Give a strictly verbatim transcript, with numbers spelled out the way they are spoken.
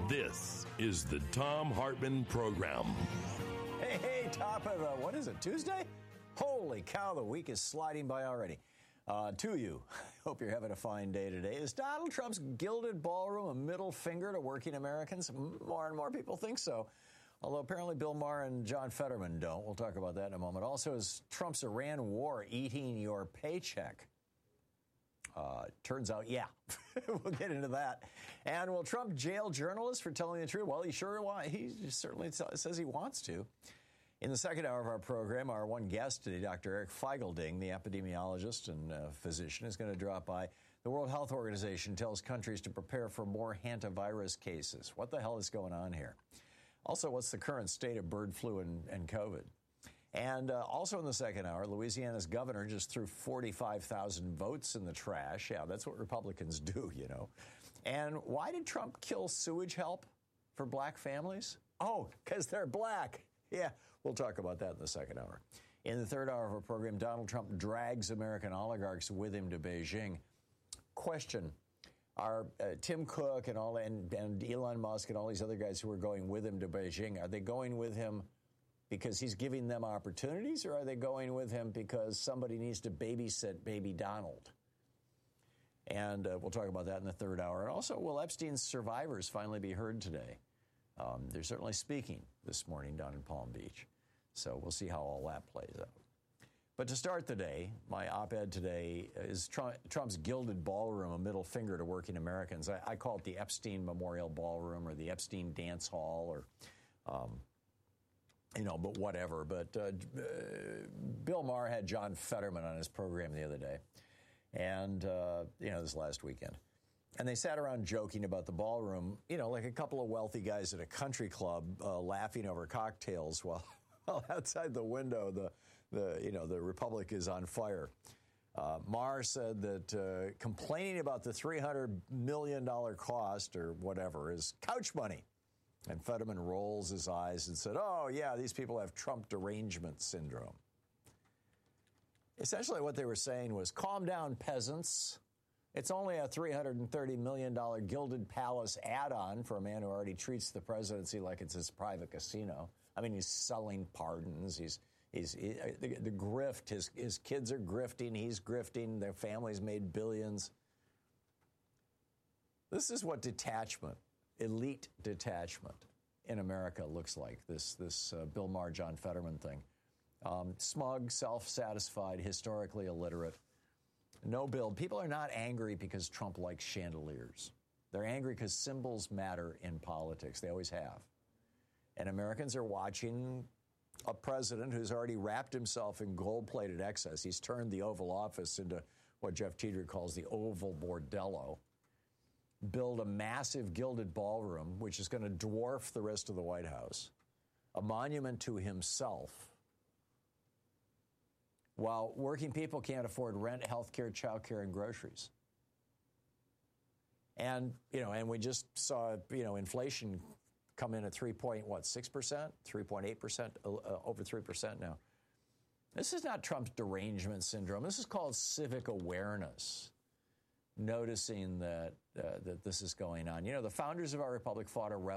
This is the Thom Hartmann Program. Hey, hey, top of the, what is it, Tuesday? Holy cow, the week is sliding by already. Uh, to you, I hope you're having a fine day today. Is Donald Trump's gilded ballroom a middle finger to working Americans? More and more people think so. Although apparently Bill Maher and John Fetterman don't. We'll talk about that in a moment. Also, is Trump's Iran war eating your paycheck? Uh, turns out, yeah. We'll get into that. And will Trump jail journalists for telling the truth? Well, he sure wants. He certainly says he wants to. In the second hour of our program, our one guest today, Doctor Eric Feigl-Ding, the epidemiologist and uh, physician, is going to drop by. The World Health Organization tells countries to prepare for more hantavirus cases. What the hell is going on here? Also, what's the current state of bird flu and, and COVID? And uh, also in the second hour, Louisiana's governor just threw forty-five thousand votes in the trash. Yeah, that's what Republicans do, you know. And why did Trump kill sewage help for black families? Oh, because they're black. Yeah, we'll talk about that in the second hour. In the third hour of our program, Donald Trump drags American oligarchs with him to Beijing. Question, are uh, Tim Cook and all and, and Elon Musk and all these other guys who are going with him to Beijing, are they going with him because he's giving them opportunities, or are they going with him because somebody needs to babysit baby Donald? And uh, we'll talk about that in the third hour. And also, will Epstein's survivors finally be heard today? Um, they're certainly speaking this morning down in Palm Beach. So we'll see how all that plays out. But to start the day, my op-ed today is Trump, Trump's gilded ballroom, a middle finger to working Americans. I, I call it the Epstein Memorial Ballroom or the Epstein Dance Hall or, um, you know, but whatever. But uh, uh, Bill Maher had John Fetterman on his program the other day. And, uh, you know, this last weekend. And they sat around joking about the ballroom, you know, like a couple of wealthy guys at a country club uh, laughing over cocktails while, while outside the window the, the, you know, the Republic is on fire. Uh, Maher said that uh, complaining about the three hundred million dollars cost or whatever is couch money. And Fetterman rolls his eyes and said, oh, yeah, these people have Trump derangement syndrome. Essentially what they were saying was, calm down, peasants. It's only a three hundred thirty million dollars gilded palace add-on for a man who already treats the presidency like it's his private casino. I mean, he's selling pardons. He's he's he, the, the grift. His his kids are grifting. He's grifting. Their family's made billions. This is what detachment, elite detachment in America looks like. This this uh, Bill Maher, John Fetterman thing. Um, smug, self-satisfied, historically illiterate. No build. People are not angry because Trump likes chandeliers. They're angry because symbols matter in politics. They always have. And Americans are watching a president who's already wrapped himself in gold-plated excess. He's turned the Oval Office into what Jeff Tiedrick calls the Oval Bordello. Build a massive gilded ballroom, which is going to dwarf the rest of the White House. A monument to himself. While working people can't afford rent, health care, child care, and groceries. And, you know, and we just saw, you know, inflation come in at three point, what, six percent, three point eight percent, uh, over three percent now. This is not Trump's derangement syndrome. This is called civic awareness, noticing that, uh, that this is going on. You know, the founders of our republic fought a, re-